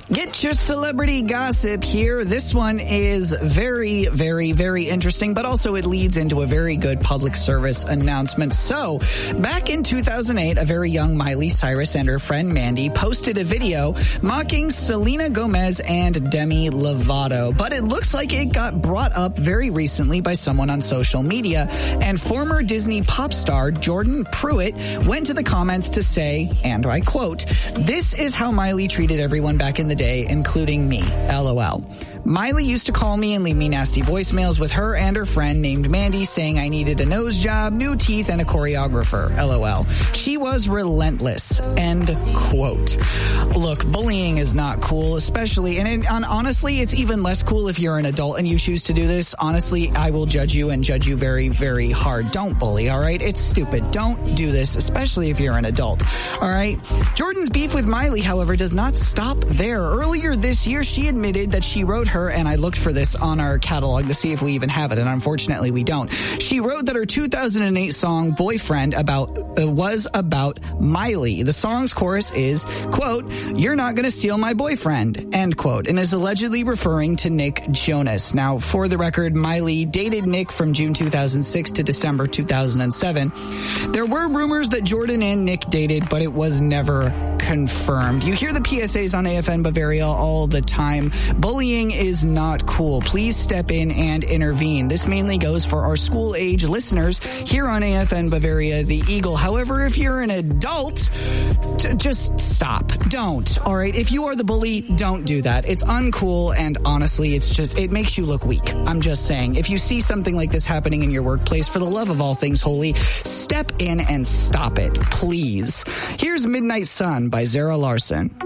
Get your celebrity gossip here. This one is very, very, very interesting, but also it leads into a very good public service announcement. So, back in 2008, a very young Miley Cyrus and her friend Mandy posted a video mocking Selena Gomez and Demi Lovato. But it looks like it got brought up very recently by someone on social media, and former Disney pop star Jordan Pruitt went to the comments to say, and I quote, "This is how Miley treated everyone back in the day, including me, LOL. Miley used to call me and leave me nasty voicemails with her and her friend named Mandy saying I needed a nose job, new teeth, and a choreographer, LOL. She was relentless," end quote. Look, bullying is not cool, especially, and honestly, it's even less cool if you're an adult and you choose to do this. Honestly, I will judge you and judge you very, very hard. Don't bully, all right? It's stupid. Don't do this, especially if you're an adult, all right? Jordan's beef with Miley, however, does not stop there. Earlier this year, she admitted that she wrote her, and I looked for this on our catalog to see if we even have it, and unfortunately we don't. She wrote that her 2008 song Boyfriend was about Miley. The song's chorus is, quote, "You're not gonna steal my boyfriend," end quote, and is allegedly referring to Nick Jonas. Now, for the record, Miley dated Nick from June 2006 to December 2007. There were rumors that Jordan and Nick dated, but it was never confirmed. You hear the PSAs on AFN Bavaria all the time. Bullying is not cool. Please step in and intervene. This mainly goes for our school-age listeners here on AFN Bavaria, the Eagle. However, if you're an adult, just stop. Don't. All right? If you are the bully, don't do that. It's uncool, and honestly, it makes you look weak. I'm just saying. If you see something like this happening in your workplace, for the love of all things holy, step in and stop it, please. Here's Midnight Sun by Zara Larsson.